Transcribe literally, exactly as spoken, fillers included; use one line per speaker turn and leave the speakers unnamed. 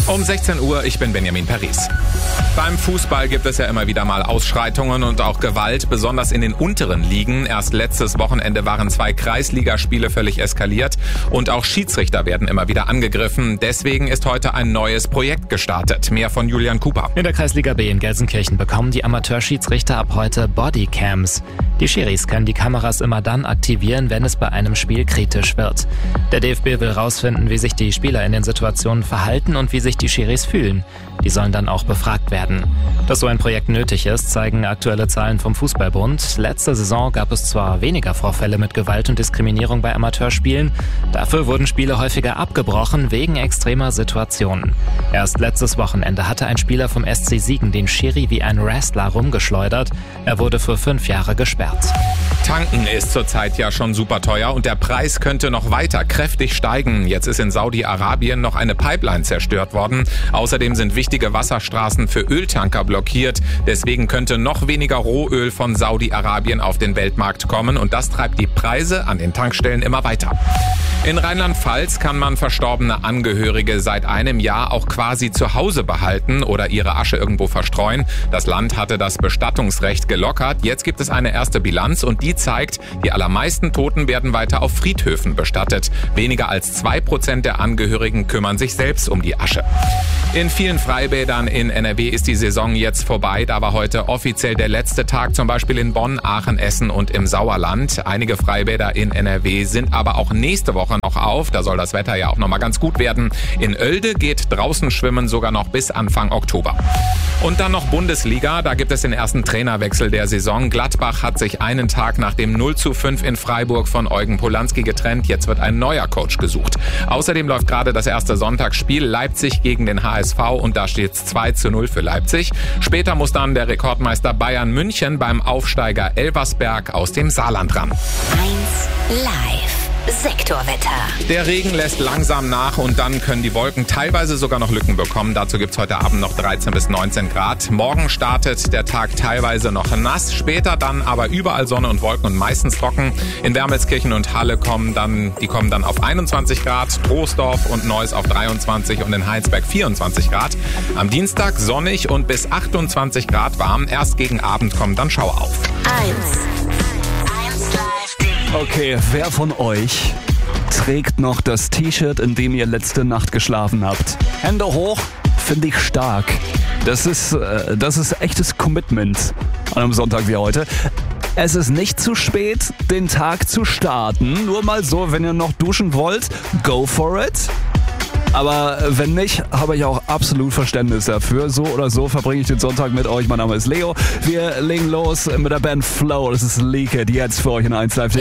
Um sechzehn Uhr, ich bin Benjamin Paris. Beim Fußball gibt es ja immer wieder mal Ausschreitungen und auch Gewalt, besonders in den unteren Ligen. Erst letztes Wochenende waren zwei Kreisligaspiele völlig eskaliert und auch Schiedsrichter werden immer wieder angegriffen. Deswegen ist heute ein neues Projekt gestartet. Mehr von Julian Cooper.
In der Kreisliga B in Gelsenkirchen bekommen die Amateurschiedsrichter ab heute Bodycams. Die Schiris können die Kameras immer dann aktivieren, wenn es bei einem Spiel kritisch wird. Der D F B will herausfinden, wie sich die Spieler in den Situationen verhalten und wie sich die Schiris fühlen. Die sollen dann auch befragt werden. Dass so ein Projekt nötig ist, zeigen aktuelle Zahlen vom Fußballbund. Letzte Saison gab es zwar weniger Vorfälle mit Gewalt und Diskriminierung bei Amateurspielen, dafür wurden Spiele häufiger abgebrochen wegen extremer Situationen. Erst letztes Wochenende hatte ein Spieler vom S C Siegen den Schiri wie ein Wrestler rumgeschleudert. Er wurde für fünf Jahre gesperrt.
Tanken ist zurzeit ja schon super teuer und der Preis könnte noch weiter kräftig steigen. Jetzt ist in Saudi-Arabien noch eine Pipeline zerstört worden. Außerdem sind wichtige Wasserstraßen für Öltanker blockiert. Deswegen könnte noch weniger Rohöl von Saudi-Arabien auf den Weltmarkt kommen und das treibt die Preise an den Tankstellen immer weiter. In Rheinland-Pfalz kann man verstorbene Angehörige seit einem Jahr auch quasi zu Hause behalten oder ihre Asche irgendwo verstreuen. Das Land hatte das Bestattungsrecht gelockert. Jetzt gibt es eine erste Bilanz und die zeigt, die allermeisten Toten werden weiter auf Friedhöfen bestattet. Weniger als zwei Prozent der Angehörigen kümmern sich selbst um die Asche. In vielen Freibädern in N R W ist die Saison jetzt vorbei. Da war heute offiziell der letzte Tag, zum Beispiel in Bonn, Aachen, Essen und im Sauerland. Einige Freibäder in N R W sind aber auch nächste Woche noch auf. Da soll das Wetter ja auch noch mal ganz gut werden. In Oelde geht draußen schwimmen sogar noch bis Anfang Oktober. Und dann noch Bundesliga. Da gibt es den ersten Trainerwechsel der Saison. Gladbach hat sich einen Tag nach dem null zu fünf in Freiburg von Eugen Polanski getrennt. Jetzt wird ein neuer Coach gesucht. Außerdem läuft gerade das erste Sonntagsspiel Leipzig gegen den H S V und da steht es zwei zu null für Leipzig. Später muss dann der Rekordmeister Bayern München beim Aufsteiger Elversberg aus dem Saarland ran.
eins live. Sektorwetter.
Der Regen lässt langsam nach und dann können die Wolken teilweise sogar noch Lücken bekommen. Dazu gibt's heute Abend noch dreizehn bis neunzehn Grad. Morgen startet der Tag teilweise noch nass, später dann aber überall Sonne und Wolken und meistens trocken. In Wermelskirchen und Halle kommen dann, die kommen dann auf einundzwanzig Grad, Troisdorf und Neuss auf dreiundzwanzig und in Heinsberg vierundzwanzig Grad. Am Dienstag sonnig und bis achtundzwanzig Grad warm. Erst gegen Abend kommen dann Schauer auf.
eins.
Okay, wer von euch trägt noch das T-Shirt, in dem ihr letzte Nacht geschlafen habt? Hände hoch, finde ich stark. Das ist, äh, das ist echtes Commitment an einem Sonntag wie heute. Es ist nicht zu spät, den Tag zu starten. Nur mal so, wenn ihr noch duschen wollt, go for it. Aber wenn nicht, habe ich auch absolut Verständnis dafür. So oder so verbringe ich den Sonntag mit euch. Mein Name ist Leo. Wir legen los mit der Band Flow. Das ist Leaked jetzt für euch in eins Live.